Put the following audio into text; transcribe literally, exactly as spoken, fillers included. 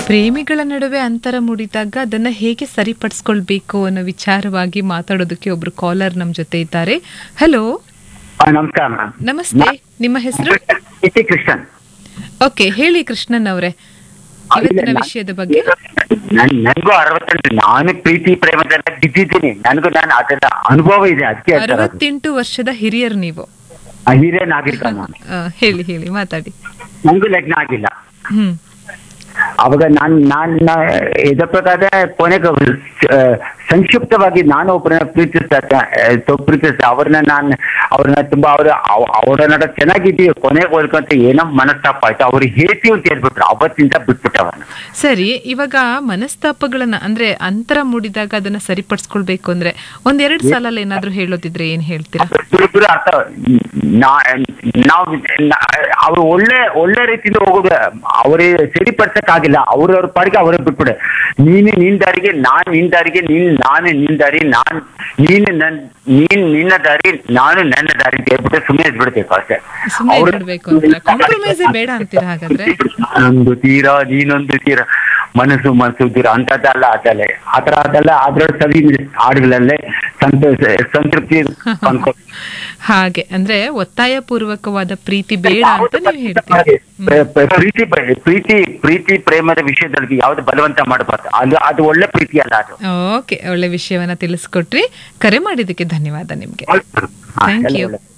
ಪ್ರೇಮಿಗಳ ನಡುವೆ ಅಂತರ ಮೂಡಿದಾಗ ಅದನ್ನ ಹೇಗೆ ಸರಿಪಡಿಸ್ಕೊಳ್ಬೇಕು ಅನ್ನೋ ವಿಚಾರವಾಗಿ ಮಾತಾಡೋದಕ್ಕೆ ಒಬ್ರು ಕಾಲರ್ ನಮ್ ಜೊತೆ ಇದ್ದಾರೆ. ಹಲೋ, ನಮಸ್ಕಾರ. ನಮಸ್ತೆ. ನಿಮ್ಮ ಹೆಸರು? ಕೃಷ್ಣನ್. ಓಕೆ, ಹೇಳಿ ಕೃಷ್ಣನ್ ಅವರೇ, ಇವತ್ತಿನ ವಿಷಯದ ಬಗ್ಗೆ. ನನ್ಗೂ ಅರವತ್ತೆಂಟು, ನಾನು ಪ್ರೀತಿ ಪ್ರೇಮದಲ್ಲ ಬಿದ್ದಿದ್ದೀನಿ. ನನಗೂ ನಾನು ಅದರ ಅನುಭವ ಇದೆ. ಅದಕ್ಕೆ ಅರವತ್ತೆಂಟು ವರ್ಷದ ಹಿರಿಯರು ನೀವು? ಹಿರಿಯ ನಾಗರಿಕ ನಾನು. ಹೇಳಿ ಹೇಳಿ ಮಾತಾಡಿ. ನನಗೂ ಲಗ್ನ ಆಗಿಲ್ಲ. ಹ್ಮ್ ಅವಾಗ ನಾನ್ ನಾನ್ ಇದ ಪ್ರಕಾರ ಕೊನೆಗೆ ಸಂಕ್ಷಿಪ್ತವಾಗಿ ನಾನು ಒಬ್ಬರನ್ನ ಪ್ರೀತಿಸ್ತಾ ಪ್ರೀತಿಸ್ತಾ ಅವ್ರನ್ನ ನಾನು ಅವ್ರನ್ನ ತುಂಬಾ ಅವ್ರ ಅವರ ನಡ ಚೆನ್ನಾಗಿದ್ದೀವಿ. ಕೊನೆಗೆ ಹೋಲ್ಕೊಂತ ಏನೋ ಮನಸ್ತಾಪ ಆಯ್ತು. ಅವ್ರು ಹೇಳ್ತೀವಿ ಅಂತ ಹೇಳ್ಬಿಟ್ರು. ಅವತ್ತಿಂದ ಬಿಟ್ಬಿಟ್ಟವನ್ನ. ಸರಿ, ಇವಾಗ ಮನಸ್ತಾಪಗಳನ್ನ ಅಂದ್ರೆ ಅಂತರ ಮೂಡಿದಾಗ ಅದನ್ನ ಸರಿಪಡಿಸ್ಕೊಳ್ಬೇಕು ಅಂದ್ರೆ ಒಂದೆರಡು ಸಲ ಏನಾದ್ರು ಹೇಳೋದಿದ್ರೆ ಏನ್ ಹೇಳ್ತೀರಾ? ಅರ್ಥ ನಾವು ಅವ್ರು ಒಳ್ಳೆ ಒಳ್ಳೆ ರೀತಿಯಿಂದ ಹೋಗೋದು ಅವ್ರಿಗೆ ಸರಿಪಡಿಸಕ್ ಆಗಿಲ್ಲ. ಅವ್ರವ್ರ ಪಾಡಿಗೆ ಅವರೇ ಬಿಟ್ಬಿಡೆ. ನೀನು ನಿನ್ ದಾರಿಗೆ, ನಾನ್ ನಿನ್ ದಾರಿಗೆ, ನೀನ್ ನಾನು ನಿನ್ ದಾರಿ, ನಾನ್ ನೀನು ನನ್ ನೀನ್ ನಿನ್ನ ದಾರಿ, ನಾನು ನನ್ನ ದಾರಿ ಅಂತ ಹೇಳ್ಬಿಟ್ಟು ಸುಮ್ಮನೆ ಇದ್ಬಿಡ್ಬೇಕು ಅಷ್ಟೇ. ಕಾಂಪ್ರಮೈಸ್ ಬೇಡ ಅಂತೀರಾ ಹಾಗಾದ್ರೆ? ಒಂದು ತೀರ ನೀನೊಂದು ತೀರ, ಮನಸ್ಸು ಮನಸ್ಸು ತೀರ ಅಂತದ್ದಲ್ಲ. ಅದಲ್ಲೇ ಆತರ ಅದಲ್ಲ. ಅದ್ರ ಸವಿ ಹಾಡುಗಳಲ್ಲೇ ಸಂತೋಷ ಸಂತೃಪ್ತಿ ಅನ್ಕೋ. ಹಾಗೆ ಅಂದ್ರೆ ಒತ್ತಾಯ ಪೂರ್ವಕವಾದ ಪ್ರೀತಿ ಬೇಡ ಅಂತ ನೀವು ಹೇಳ್ತೀರಿ. ಪ್ರೀತಿ ಪ್ರೀತಿ ಪ್ರೀತಿ ಪ್ರೇಮದ ವಿಷಯದಲ್ಲಿ ಯಾವ್ದು ಬಲವಂತ ಮಾಡಬಾರ್ದು. ಅದು ಅದು ಒಳ್ಳೆ ಪ್ರೀತಿ ಅಲ್ಲ ಅದು. ಓಕೆ, ಒಳ್ಳೆ ವಿಷಯವನ್ನ ತಿಳಿಸ್ಕೊಟ್ರಿ. ಕರೆ ಮಾಡಿದ್ದಕ್ಕೆ ಧನ್ಯವಾದ ನಿಮ್ಗೆ. Thank you.